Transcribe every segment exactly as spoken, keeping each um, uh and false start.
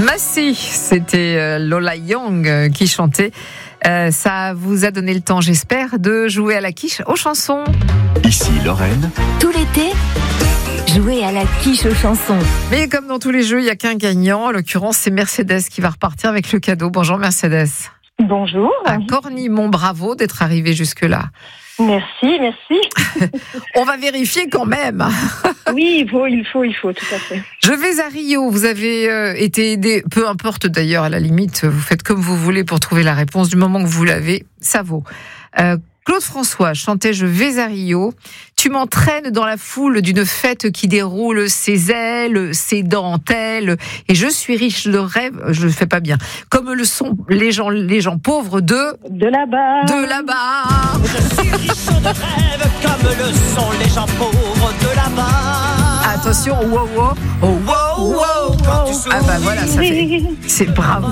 Massy, c'était Lola Young qui chantait. Euh, ça vous a donné le temps, j'espère, de jouer à la quiche aux chansons. Ici Lorraine. Tout l'été, jouer à la quiche aux chansons. Mais comme dans tous les jeux, il n'y a qu'un gagnant. En l'occurrence, c'est Mercedes qui va repartir avec le cadeau. Bonjour Mercedes. Bonjour. À Cornimont, bravo d'être arrivé jusque-là. Merci, merci. On va vérifier quand même. Oui, il faut, il faut, il faut, tout à fait. Je vais à Rio. Vous avez euh, été aidé, peu importe d'ailleurs, à la limite, vous faites comme vous voulez pour trouver la réponse. Du moment que vous l'avez, ça vaut. Euh, Claude François chantait « Je vais à Rio ». Tu m'entraînes dans la foule d'une fête qui déroule ses ailes, ses dentelles, et je suis riche de rêve, je le fais pas bien, comme le sont les gens, les gens pauvres de... De là-bas. De là-bas. Je suis riche de rêve comme le sont les gens pauvres de là-bas. Attention, wow, wow, oh, wow, wow. Ah bah voilà, ça fait... C'est bravo.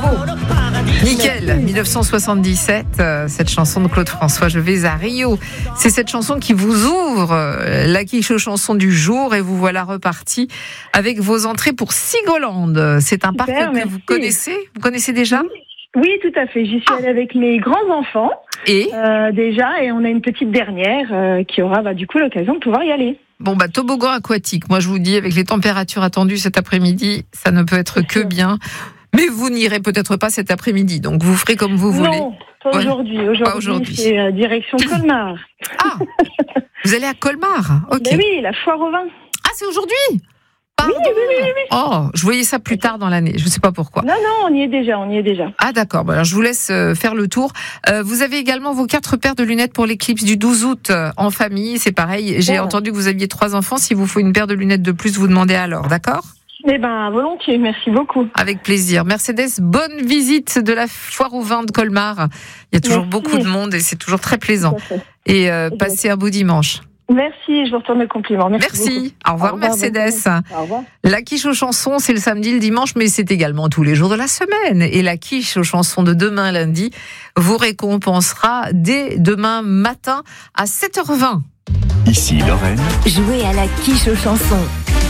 Nickel, dix-neuf cent soixante-dix-sept, euh, cette chanson de Claude François, « Je vais à Rio ». C'est cette chanson qui vous ouvre euh, la quiche aux chansons du jour et vous voilà reparti avec vos entrées pour Sigoland. C'est un Super, parc que merci. vous connaissez Vous connaissez déjà ? Oui, tout à fait. J'y suis Ah. allée avec mes grands-enfants Et euh, déjà, et on a une petite dernière euh, qui aura bah, du coup l'occasion de pouvoir y aller. Bon, bah, toboggan aquatique. Moi, je vous dis, avec les températures attendues cet après-midi, ça ne peut être que bien. Mais vous n'irez peut-être pas cet après-midi, donc vous ferez comme vous voulez. Non, pas Ouais. aujourd'hui. Aujourd'hui, Pas aujourd'hui. c'est euh, direction Colmar. Ah, vous allez à Colmar. Ok. Ben oui, la foire au vin. Ah, c'est aujourd'hui. Pardon. Oui, oui, oui, oui. Oh, je voyais ça plus tard dans l'année. Je ne sais pas pourquoi. Non, non, on y est déjà, on y est déjà. Ah d'accord, bon, alors je vous laisse euh, faire le tour. Euh, vous avez également vos quatre paires de lunettes pour l'éclipse du douze août euh, en famille, c'est pareil. J'ai Bon. entendu que vous aviez trois enfants, si vous faut une paire de lunettes de plus, vous demandez alors, d'accord ? Eh ben, volontiers, merci beaucoup. Avec plaisir. Mercedes, bonne visite de la foire au vin de Colmar. Il y a toujours Merci. beaucoup de monde et c'est toujours très plaisant. Tout à fait. Et euh, passez un beau dimanche. Merci, je vous retourne le compliment. Merci. Merci. Au revoir, Au revoir, Mercedes. Au revoir. La quiche aux chansons, c'est le samedi, le dimanche, mais c'est également tous les jours de la semaine. Et la quiche aux chansons de demain, lundi, vous récompensera dès demain matin à sept heures vingt. Ici Lorraine. Jouer à la quiche aux chansons.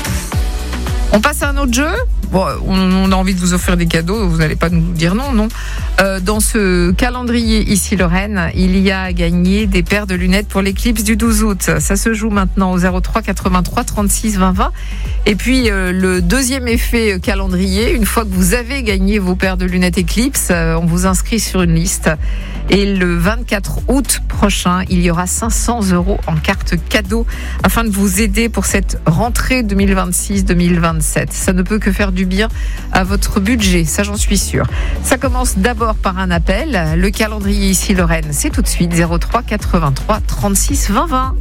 On passe à un autre jeu. Bon, on a envie de vous offrir des cadeaux, vous n'allez pas nous dire non, non. Euh, dans ce calendrier ici Lorraine, il y a à gagner des paires de lunettes pour l'éclipse du douze août. Ça se joue maintenant au zéro trois quatre-vingt-trois trente-six vingt vingt. Et puis euh, le deuxième effet calendrier, une fois que vous avez gagné vos paires de lunettes éclipse, euh, on vous inscrit sur une liste. Et le vingt-quatre août prochain, il y aura cinq cents euros en carte cadeau afin de vous aider pour cette rentrée deux mille vingt-six deux mille vingt-sept. Ça ne peut que faire du bien à votre budget, ça j'en suis sûre. Ça commence d'abord par un appel. Le calendrier ici Lorraine, c'est tout de suite zéro trois quatre-vingt-trois trente-six vingt vingt.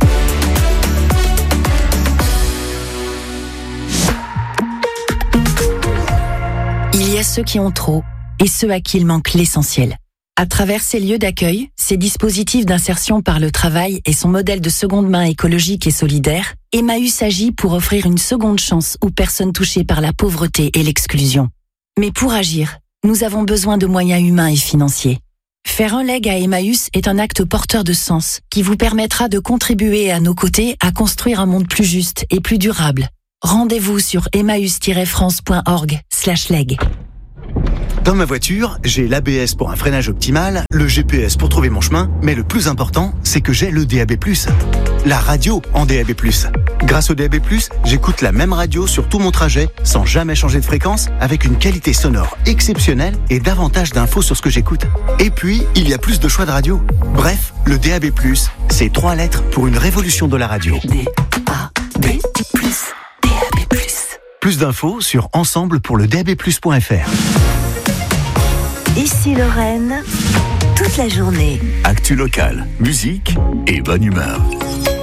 Il y a ceux qui ont trop et ceux à qui il manque l'essentiel. À travers ces lieux d'accueil, ces dispositifs d'insertion par le travail et son modèle de seconde main écologique et solidaire, Emmaüs agit pour offrir une seconde chance aux personnes touchées par la pauvreté et l'exclusion. Mais pour agir, nous avons besoin de moyens humains et financiers. Faire un leg à Emmaüs est un acte porteur de sens qui vous permettra de contribuer à nos côtés à construire un monde plus juste et plus durable. Rendez-vous sur emmaüs tiret france point org slash leg. Dans ma voiture, j'ai l'A B S pour un freinage optimal, le G P S pour trouver mon chemin, mais le plus important, c'est que j'ai le D A B plus. La radio en D A B plus. Grâce au D A B plus, j'écoute la même radio sur tout mon trajet, sans jamais changer de fréquence, avec une qualité sonore exceptionnelle et davantage d'infos sur ce que j'écoute. Et puis, il y a plus de choix de radio. Bref, le D A B plus, c'est trois lettres pour une révolution de la radio. D A B plus, D A B plus. Plus d'infos sur ensemble pour le D A B plus point F R. Ici Lorraine, toute la journée. Actu locale, musique et bonne humeur.